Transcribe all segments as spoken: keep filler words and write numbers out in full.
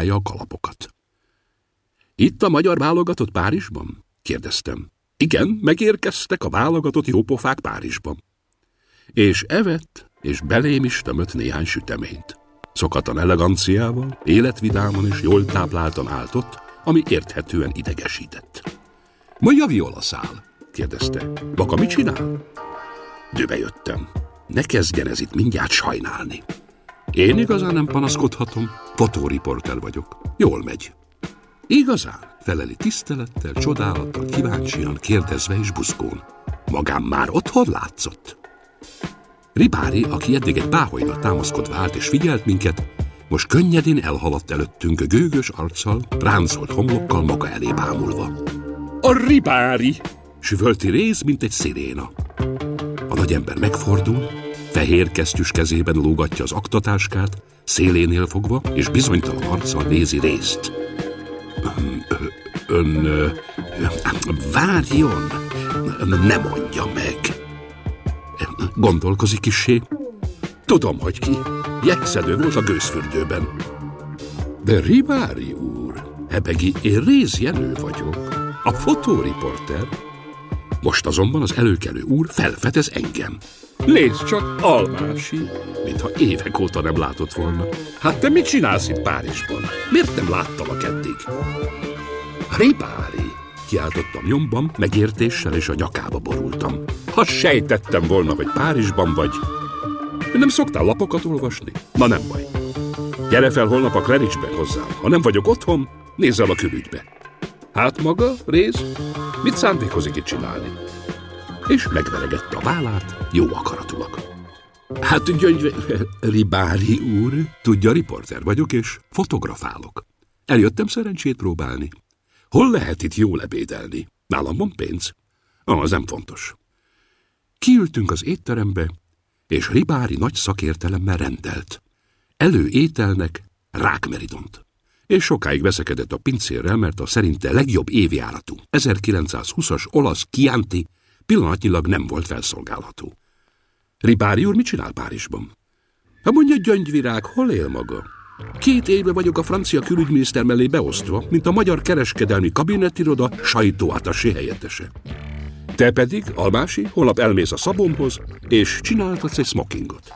csinálja a kalapokat. Itt a magyar válogatott Párizsban? Kérdeztem. Igen, megérkeztek a válogatott jópofák Párizsban. És evett, és belém is tömött néhány süteményt. Szokatlan eleganciával, életvidáman és jól tápláltan állt ott, ami érthetően idegesített. Mondja, violaszál? Kérdezte. Maga mit csinál? Dőbe jöttem. Ne kezdjen ez itt mindjárt sajnálni. Én igazán nem panaszkodhatom, fotóriporter vagyok. Jól megy. Igazán? Feleli tisztelettel, csodálattal, kíváncsian, kérdezve és buzgón. Magám már otthon látszott. Ribári, aki eddig egy páholyra támaszkodva állt és figyelt minket, most könnyedén elhaladt előttünk gőgös arccal, ráncolt homlokkal maga elé bámulva. A Ribári! Süvölti Réz, mint egy sziréna. A nagyember megfordul, fehér kesztyűs kezében lógatja az aktatáskát, szélénél fogva, és bizonytalan arccal nézi Rézt. Ön... ön... várjon! Ne mondja meg! Gondolkozik kissé. Tudom, hogy ki. Jegyszedő volt a gőzfürdőben. De Ribári úr, hebegi, én Réz Jenő vagyok, a fotóriporter. Most azonban az előkelő úr felfedez engem. Nézd csak, Almási, mintha évek óta nem látott volna. Hát te mit csinálsz itt Párizsban? Miért nem láttalak eddig? Ribári, kiáltottam nyomban, megértéssel és a nyakába borultam. Ha sejtettem volna, hogy Párizsban vagy. Nem szoktál lapokat olvasni? Na nem baj. Gyere fel holnap a Claridge-be hozzám. Ha nem vagyok otthon, nézz el a külügybe. Hát maga, Réz, mit szándékozik itt csinálni? És megveregette a vállát, jó akaratulag. Hát gyöngyve... Ribári úr, tudja, riporter vagyok és fotografálok. Eljöttem szerencsét próbálni. Hol lehet itt jól ebédelni? Nálam van pénz? Ah, az nem fontos. Kiültünk az étterembe, és Ribári nagy szakértelemmel rendelt. Elő ételnek rákmeridont. És sokáig veszekedett a pincérrel, mert a szerinte legjobb évjáratú ezerkilencszázhúszas olasz Chianti pillanatnyilag nem volt felszolgálható. Ribári úr mit csinál Párizsban? Ha mondja, gyöngyvirág, hol él maga? Két éve vagyok a francia külügyminiszter mellé beosztva, mint a magyar kereskedelmi kabinettiroda sajtóátassé helyettese. Te pedig, Almási, holnap elmész a szabomhoz, és csináltatsz egy smokingot.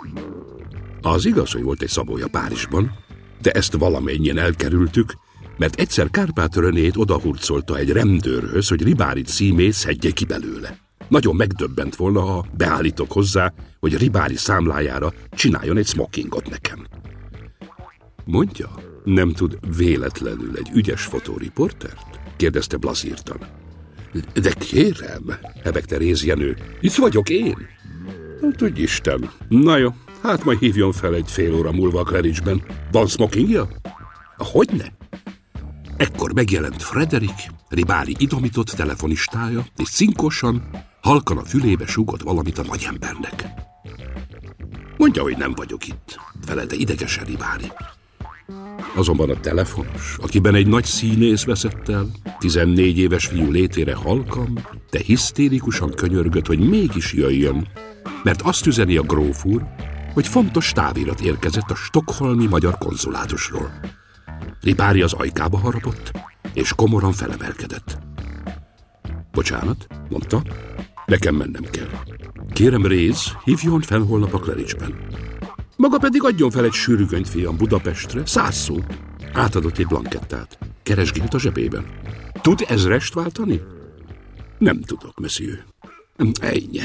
Az igaz, hogy volt egy szabója Párizsban, de ezt valamennyien elkerültük, mert egyszer Kárpát Renét odahurcolta egy rendőrhöz, hogy Ribári címét szedje ki belőle. Nagyon megdöbbent volna, ha beállítok hozzá, hogy Ribári számlájára csináljon egy smokingot nekem. Mondja, nem tud véletlenül egy ügyes fotóriportert? Kérdezte blaszírtan. De kérem, hebegte Réz Jenő, itt vagyok én. Hát, hogy Isten. Na jó, hát majd hívjon fel egy fél óra múlva a Claridge-ben. Van smokingja? Hogyne? Ekkor megjelent Frederick, Ribári idomított telefonistája, és cinkosan, halkan a fülébe súgott valamit a nagyembernek. Mondja, hogy nem vagyok itt, felelte idegesen Ribári. Azonban a telefonos, akiben egy nagy színész veszett el, tizennégy éves fiú létére halkan, de hisztérikusan könyörgött, hogy mégis jöjjön, mert azt üzeni a gróf úr, hogy fontos távirat érkezett a stockholmi magyar konzulátusról. Ribári az ajkába harapott, és komoran felemelkedett. Bocsánat, mondta, nekem mennem kell. Kérem, Réz, hívjon fel holnap a Claridge-ben. Maga pedig adjon fel egy sűrűgönyt, fiam, Budapestre, száz szó. Átadott egy blankettát. Keresgélt a zsebében. Tud ezrest váltani? Nem tudok, monsieur. Ennyi.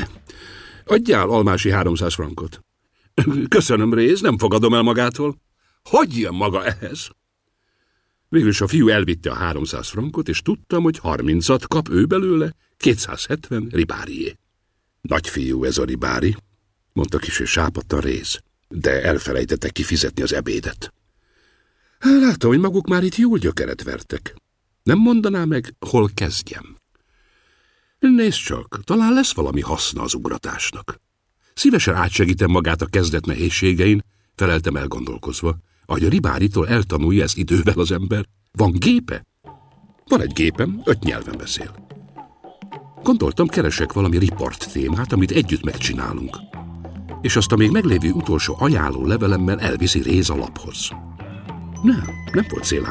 Adjál Almási háromszáz frankot. Köszönöm, Réz, nem fogadom el magától. Hogy jön maga ehhez? Végülis a fiú elvitte a háromszáz frankot, és tudtam, hogy harmincat kap ő belőle, kétszázhetven Ribárié. Nagy fiú ez a Ribári, mondta kis és sápadtan Réz, de elfelejtette kifizetni az ebédet. Látom, hogy maguk már itt jól gyökeret vertek. Nem mondaná meg, hol kezdjem? Nézd csak, talán lesz valami haszna az ugratásnak. Szívesen átsegítem magát a kezdet nehézségein, feleltem elgondolkozva, ahogy a Ribáritól eltanulja ezt idővel az ember. Van gépe? Van egy gépem, öt nyelven beszél. Gondoltam, keresek valami riport témát, amit együtt megcsinálunk. És azt a még meglévő utolsó ajánló levelemmel elviszi Réz a laphoz. Nem, nem volt cél